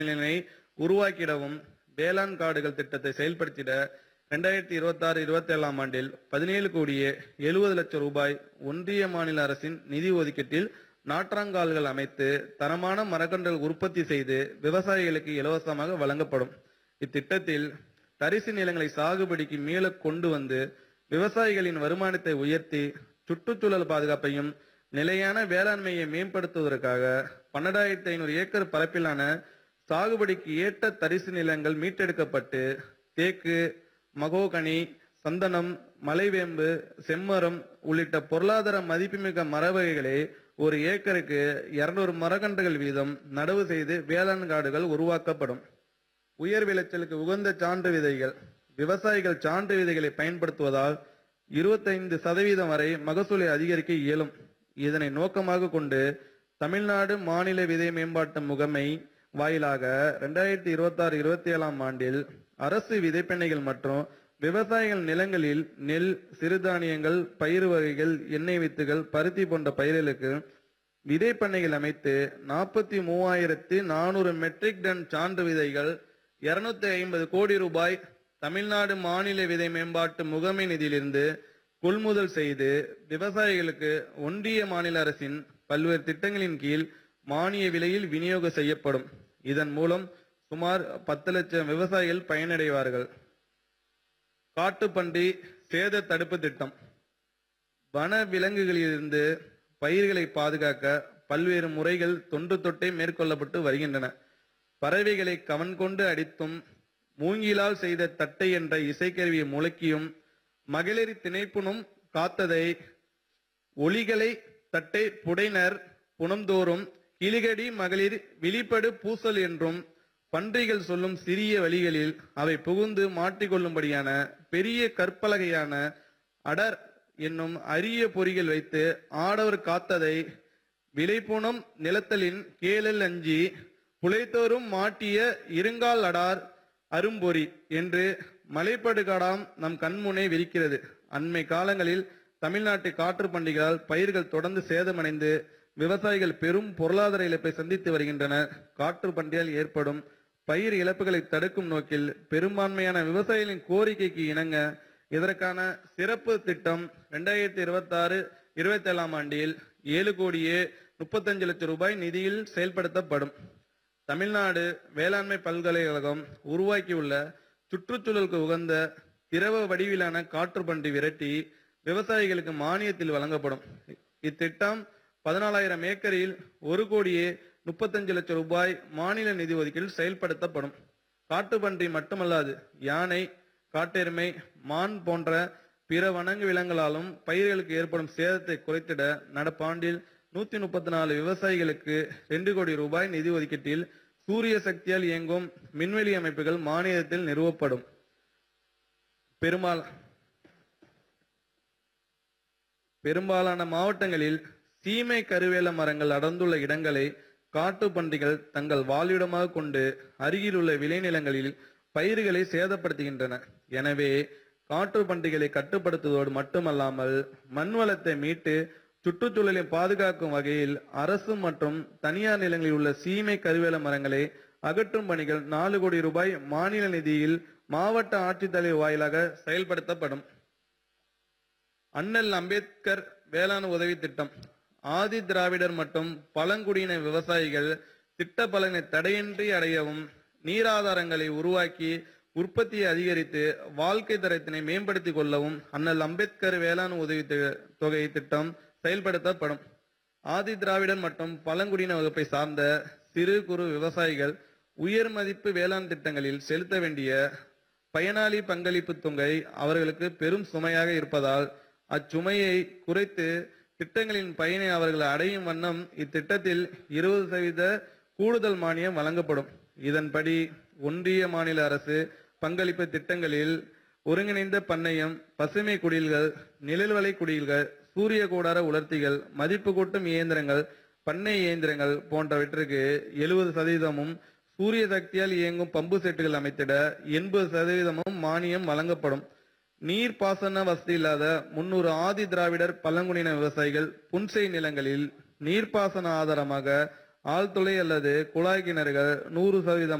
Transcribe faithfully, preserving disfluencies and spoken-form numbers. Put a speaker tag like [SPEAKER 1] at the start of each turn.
[SPEAKER 1] நிலையை உருவாக்கிடவும் வேளாண் காடுகள் திட்டத்தை செயல்படுத்திட இரண்டாயிரத்தி இருபத்தி ஆறு இருபத்தி ஏழாம் ஆண்டில் பதினேழு கோடியே எழுபது லட்சம் ரூபாய் ஒன்றிய மாநில அரசின் நிதி ஒதுக்கீட்டில் நாற்றாங்கால்கள் அமைத்து தரமான மரக்கன்றுகள் உற்பத்தி செய்து விவசாயிகளுக்கு இலவசமாக வழங்கப்படும். இத்திட்டத்தில் தரிசு நிலங்களை சாகுபடிக்கு மீள கொண்டு வந்து விவசாயிகளின் வருமானத்தை உயர்த்தி சுற்றுச்சூழல் பாதுகாப்பையும் நிலையான வேளாண்மையை மேம்படுத்துவதற்காக பன்னெண்டாயிரத்தி ஐநூறு ஏக்கர் பரப்பிலான சாகுபடிக்கு ஏற்ற தரிசு நிலங்கள் மீட்டெடுக்கப்பட்டு தேக்கு, மகோகனி, சந்தனம், மலைவேம்பு, செம்மரம் உள்ளிட்ட பொருளாதார மதிப்புமிக்க மர வகைகளை ஒரு ஏக்கருக்கு இருநூறு மரக்கன்றுகள் வீதம் நடவு செய்து வேளாண் காடுகள் உருவாக்கப்படும். உயர் விளைச்சலுக்கு உகந்த சான்று விதைகள் விவசாயிகள் சான்று விதைகளை பயன்படுத்துவதால் இருபத்தைந்து சதவீதம் வரை மகசூலை அதிகரிக்க இயலும். இதனை நோக்கமாக கொண்டு தமிழ்நாடு மாநில விதை மேம்பாட்டு முகமை வாயிலாக இரண்டாயிரத்தி இருபத்தி ஆறு இருபத்தி ஏழாம் ஆண்டில் அரசு விதைப்பெண்ணைகள் மற்றும் விவசாயிகள் நிலங்களில் நெல், சிறுதானியங்கள், பயிறு வகைகள், எண்ணெய் வித்துகள், பருத்தி போன்ற பயிர்களுக்கு விதைப்பண்ணைகள் அமைத்து நாற்பத்தி மூவாயிரத்தி நானூறு மெட்ரிக் டன் சான்று விதைகள் இருநூத்தி ஐம்பது கோடி ரூபாய் தமிழ்நாடு மாநில விதை மேம்பாட்டு முகமை நிதியிலிருந்து கொள்முதல் செய்து விவசாயிகளுக்கு ஒன்றிய மாநில அரசின் பல்வேறு திட்டங்களின் கீழ் மானிய விலையில் விநியோகம் செய்யப்படும். இதன் மூலம் சுமார் பத்து லட்சம் விவசாயிகள் பயனடைவார்கள். காட்டுப்பன்றி சேத தடுப்பு திட்டம் வன விலங்குகளிலிருந்து பயிர்களை பாதுகாக்க பல்வேறு முறைகள் தொன்று தொட்டே மேற்கொள்ளப்பட்டு வருகின்றன. பறவைகளை கவன் கொண்டு அடித்தும், மூங்கிலால் செய்த தட்டை என்ற இசைக்கருவியை முழக்கியும், மகளிர் திணைப்புணும் காத்ததை ஒலிகளை தட்டை புடைனர் புனம்தோறும் கிளிகடி மகளிர் விழிப்படு பூசல் என்றும் பன்றிகள் சொல்லும் சிறிய வழிகளில் அவை புகுந்து மாட்டிக்கொள்ளும்படியான பெரிய கற்பலகையான அடர் என்னும் அரிய பொறிகள் வைத்து ஆடவர் காத்ததை விளைப்புணம் நிலத்தலின் கேளல் அஞ்சி புலைத்தோறும் மாட்டிய இருங்கால் அடார் அரும்பொறி என்று மலைப்படுகாடாம் நம் கண்முனே விரிக்கிறது. அண்மை காலங்களில் தமிழ்நாட்டு காற்று பண்டிகையால் பயிர்கள் தொடர்ந்து சேதமடைந்து விவசாயிகள் பெரும் பொருளாதார இழப்பை சந்தித்து வருகின்றனர். காற்று பண்டிகையால் ஏற்படும் பயிர் இழப்புகளை தடுக்கும் நோக்கில் பெரும்பான்மையான விவசாயிகளின் கோரிக்கைக்கு இணங்க இதற்கான சிறப்பு திட்டம் இரண்டாயிரத்தி இருபத்தி ஆறு இருபத்தி ஏழாம் ஆண்டில் ஏழு கோடியே முப்பத்தஞ்சு லட்சம் ரூபாய் நிதியில் செயல்படுத்தப்படும். தமிழ்நாடு வேளாண்மை பல்கலைக்கழகம் உருவாக்கியுள்ள சுற்றுச்சூழலுக்கு உகந்த திரவ வடிவிலான காற்று பன்றி விரட்டி விவசாயிகளுக்கு மானியத்தில் வழங்கப்படும். இத்திட்டம் பதினாலாயிரம் ஏக்கரில் ஒரு கோடியே முப்பத்தஞ்சு லட்சம் ரூபாய் மாநில நிதி ஒதுக்கீட்டில் செயல்படுத்தப்படும். காட்டுப்பன்றி மட்டுமல்லாது யானை, காட்டெருமை, மான் போன்ற பிற வனங்கு விலங்குகளாலும் பயிர்களுக்கு ஏற்படும் சேதத்தை குறைத்திட நடப்பாண்டில் நூத்தி முப்பத்தி நாலு விவசாயிகளுக்கு ரெண்டு கோடி ரூபாய் நிதி ஒதுக்கீட்டில் சூரிய சக்தியால் இயங்கும் மின்வெளி அமைப்புகள் மானியத்தில் நிறுவப்படும். பெரும்பால் பெரும்பாலான மாவட்டங்களில் சீமை கருவேல மரங்கள் அடர்ந்துள்ள இடங்களை காட்டு பன்றிகள் தங்கள் வாழ்விடமாக கொண்டு அருகில் உள்ள விளைநிலங்களில் பயிர்களை சேதப்படுத்துகின்றன. எனவே காட்டு பன்றிகளை கட்டுப்படுத்துவதோடு மட்டுமல்லாமல் மண் வளத்தை மீட்டு சுற்றுச்சூழலை பாதுகாக்கும் வகையில் அரசு மற்றும் தனியார் நிலங்களில் உள்ள சீமை கருவேல மரங்களை அகற்றும் பணிகள் நாலு கோடி ரூபாய் மாநில நிதியில் மாவட்ட ஆட்சித்தலைவர் வாயிலாக செயல்படுத்தப்படும். அண்ணல் அம்பேத்கர் வேளாண் உதவி திட்டம் ஆதி திராவிடர் மற்றும் பழங்குடியின விவசாயிகள் திட்ட பலனை தடையின்றி அடையவும் நீராதாரங்களை உருவாக்கி உற்பத்தியை அதிகரித்து வாழ்க்கை தரத்தினை மேம்படுத்திக் கொள்ளவும் அண்ணல் அம்பேத்கர் வேளாண் உதவி தொகை திட்டம் செயல்படுத்தப்படும். ஆதி திராவிடர் மற்றும் பழங்குடியின வகுப்பை சார்ந்த சிறு குறு விவசாயிகள் உயர் மதிப்பு வேளாண் திட்டங்களில் செலுத்த வேண்டிய பயனாளி பங்களிப்பு தொகை அவர்களுக்கு பெரும் சுமையாக இருப்பதால் அச்சுமையை குறைத்து திட்டங்களின் பயனை அவர்கள் அடையும் வண்ணம் இத்திட்டத்தில் இருபது சதவீத கூடுதல் மானியம் வழங்கப்படும். இதன்படி ஒன்றிய மாநில அரசு பங்களிப்பு திட்டங்களில் ஒருங்கிணைந்த பண்ணையம், பசுமை குடில்கள், நிழல்வலை குடில்கள், சூரிய கூடார உலர்த்திகள், மதிப்பு கூட்டும் இயந்திரங்கள், பண்ணை இயந்திரங்கள் போன்றவற்றிற்கு எழுபது சதவீதமும், சூரிய சக்தியால் இயங்கும் பம்பு செட்டுகள் அமைத்திட எண்பது சதவீதமும் மானியம் வழங்கப்படும். நீர்ப்பாசன வசதி இல்லாத முன்னூறு ஆதி திராவிடர் பழங்குடியின விவசாயிகள் புன்செய் நிலங்களில் நீர்ப்பாசன ஆதாரமாக ஆழ்துளை அல்லது குழாய் கிணறுகள் நூறு சதவீதம்